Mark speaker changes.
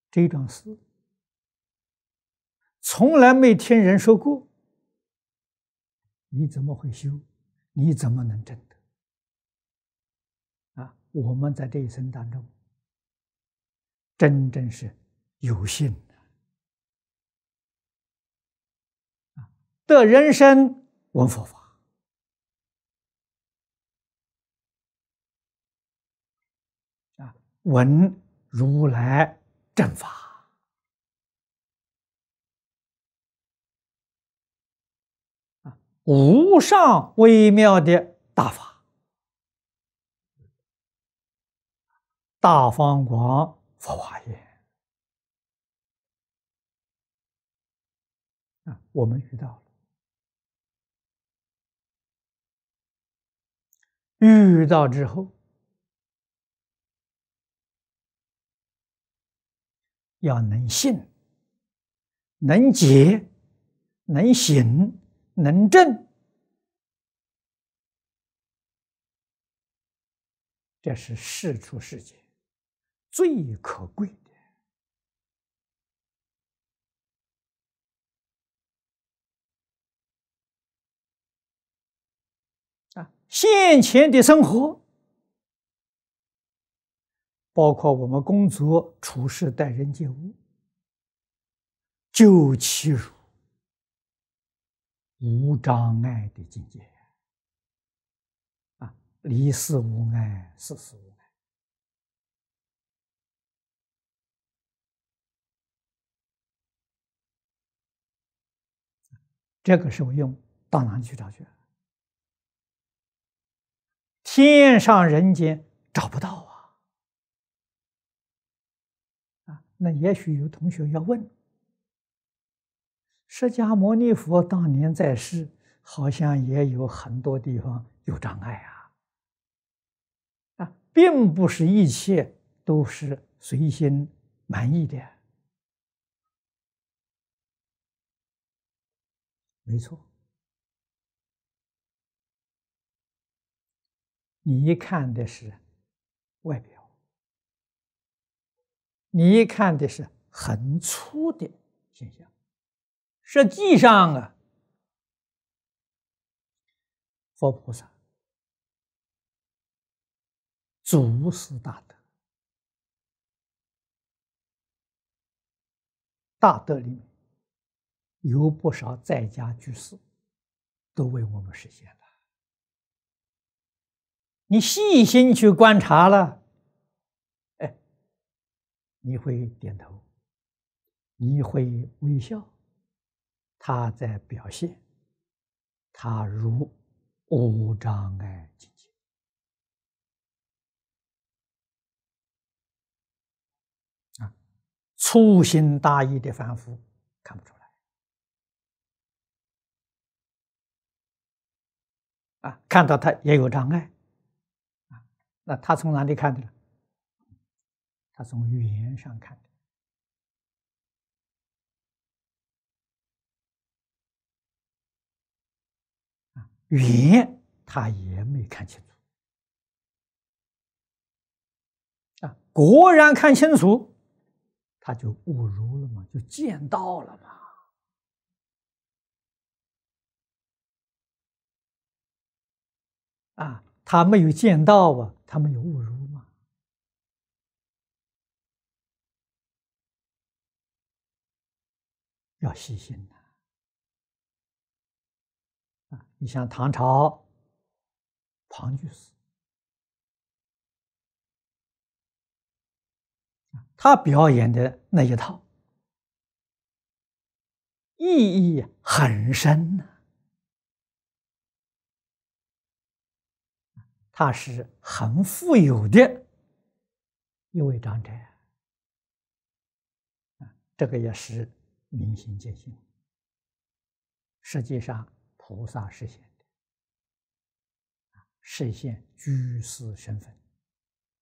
Speaker 1: 这桩事从来没听人说过，你怎么会修？你怎么能证得？我们在这一生当中，真正是有幸得人生闻佛法，闻如来正法，无上微妙的大法，大方广佛法业。我们遇到了，遇到之后要能信、能解、能行、能证，这是世出世间最可贵的。现前的生活，包括我们工作、处事、待人接物，就其如无障碍的境界离事无碍，事事无碍。这个时候用到哪里去找去？天上人间找不到那也许有同学要问：释迦牟尼佛当年在世，好像也有很多地方有障碍并不是一切都是随心满意的。没错，你一看的是外表，你一看的是很粗的现象，实际上佛菩萨祖师大德，大德里面有不少在家居士都为我们实现了。你细心去观察了，你会点头，你会微笑，他在表现他如无障碍境界粗心大意的凡夫看不出来看到他也有障碍那他从哪里看的呢？他从语言上看的语言他也没看清楚果然看清楚，他就悟如了嘛，就见到了嘛。他没有见到他没有悟如嘛。要细心你像唐朝庞居士，他表演的那一套意义很深他是很富有的一位长者这个也是明心见性，实际上菩萨实现的，实现居士身份。